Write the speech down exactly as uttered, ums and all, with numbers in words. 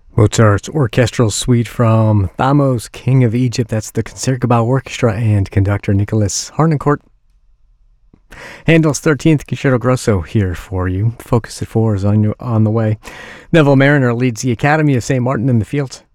Mozart's Orchestral Suite from Thamos, King of Egypt. That's the Concertgebouw Orchestra and conductor Nicholas Harnoncourt. Handel's thirteenth Concerto Grosso here for you. Focus at Four is on, on the way. Neville Mariner leads the Academy of Saint Martin in the field.